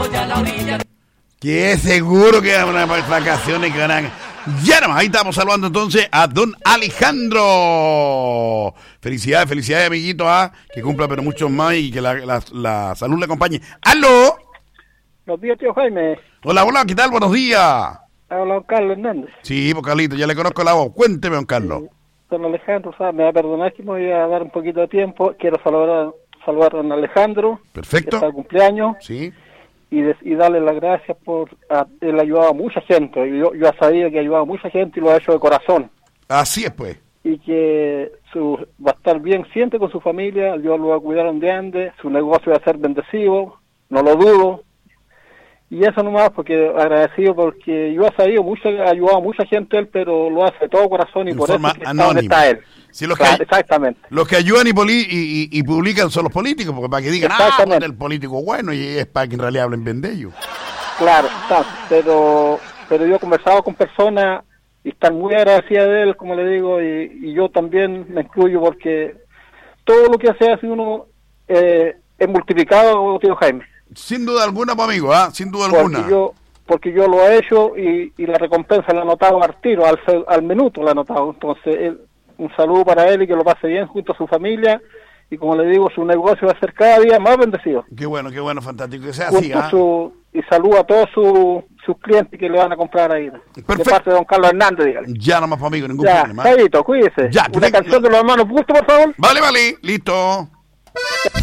Que seguro que hay unas vacaciones que ganan. Ya nomás, ahí estamos saludando entonces a don Alejandro. Felicidades, felicidades, amiguito, que cumpla pero muchos más y que la salud le acompañe. ¡Aló! Buenos días, tío Jaime. Hola, hola, ¿qué tal? Buenos días. Habla don Carlos Hernández. Sí, pues Carlito, ya le conozco la voz. Cuénteme, don Carlos. Don Alejandro, me va a perdonar que me voy a dar un poquito de tiempo. Quiero saludar a don Alejandro. Perfecto. Que está de cumpleaños. Sí. Y darle las gracias por... él ha ayudado a mucha gente. Yo sabía que ha ayudado a mucha gente y lo ha hecho de corazón. Así es, pues. Y que va a estar bien siempre con su familia. Dios lo va a cuidar donde ande. Su negocio va a ser bendecido. No lo dudo. Y eso nomás, porque agradecido, porque yo he sabido ha ayudado a mucha gente él, pero lo hace de todo corazón y en por forma eso anónima. Está él. Sí, exactamente. Los que ayudan y publican son los políticos, porque para que digan, pues el político bueno, y es para que en realidad hablen bien de ellos. Claro, pero yo he conversado con personas y están muy agradecidas de él, como le digo, y yo también me incluyo, porque todo lo que hace uno es multiplicado, tío Jaime. Sin duda alguna, pues, amigo, sin duda alguna. Porque yo lo he hecho y la recompensa la he notado al tiro, al minuto la he notado. Entonces, un saludo para él y que lo pase bien junto a su familia. Y como le digo, su negocio va a ser cada día más bendecido. Qué bueno, fantástico que sea así. Y saludo a todos sus clientes que le van a comprar ahí. Perfecto. De parte de don Carlos Hernández, dígale. Ya nomás, pues, amigo, ningún problema. Jairito, cuídese. Ya, una canción de los hermanos Bustos, por favor. Vale, listo.